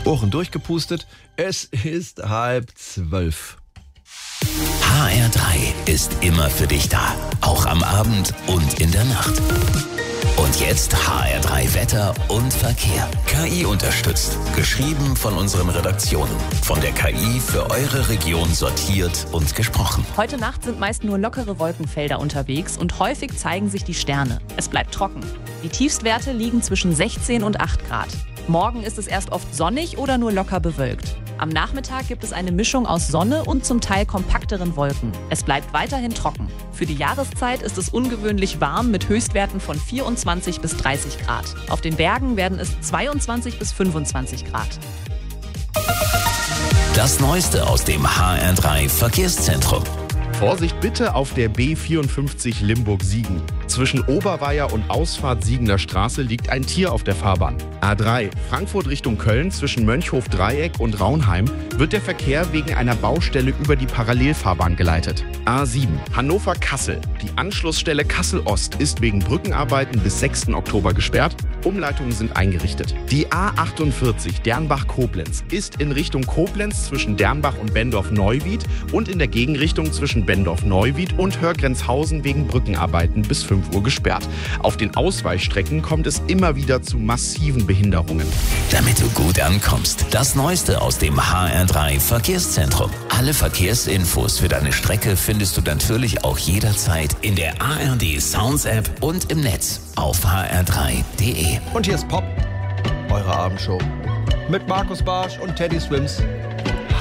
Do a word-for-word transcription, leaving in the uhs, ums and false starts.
Ohren durchgepustet. Es ist halb zwölf. H R drei ist immer für dich da. Auch am Abend und in der Nacht. Und jetzt H R drei Wetter und Verkehr. K I unterstützt. Geschrieben von unseren Redaktionen. Von der K I für eure Region sortiert und gesprochen. Heute Nacht sind meist nur lockere Wolkenfelder unterwegs und häufig zeigen sich die Sterne. Es bleibt trocken. Die Tiefstwerte liegen zwischen sechzehn und acht Grad. Morgen ist es erst oft sonnig oder nur locker bewölkt. Am Nachmittag gibt es eine Mischung aus Sonne und zum Teil kompakteren Wolken. Es bleibt weiterhin trocken. Für die Jahreszeit ist es ungewöhnlich warm mit Höchstwerten von vierundzwanzig bis dreißig Grad. Auf den Bergen werden es zweiundzwanzig bis fünfundzwanzig Grad. Das Neueste aus dem H R drei Verkehrszentrum. Vorsicht bitte auf der B vierundfünfzig Limburg-Siegen. Zwischen Oberweier und Ausfahrt Siegener Straße liegt ein Tier auf der Fahrbahn. A drei, Frankfurt Richtung Köln zwischen Mönchhof-Dreieck und Raunheim wird der Verkehr wegen einer Baustelle über die Parallelfahrbahn geleitet. A sieben, Hannover-Kassel. Die Anschlussstelle Kassel-Ost ist wegen Brückenarbeiten bis sechsten Oktober gesperrt. Umleitungen sind eingerichtet. Die A achtundvierzig Dernbach-Koblenz ist in Richtung Koblenz zwischen Dernbach und Bendorf-Neuwied und in der Gegenrichtung zwischen Bendorf-Neuwied und Hörgrenzhausen wegen Brückenarbeiten bis fünf Uhr gesperrt. Auf den Ausweichstrecken kommt es immer wieder zu massiven Behinderungen. Damit du gut ankommst, das Neueste aus dem H R drei Verkehrszentrum. Alle Verkehrsinfos für deine Strecke findest du natürlich auch jederzeit in der A R D Sounds App und im Netz auf h r drei punkt de. Und hier ist Pop, eure Abendshow. Mit Markus Barsch und Teddy Swims.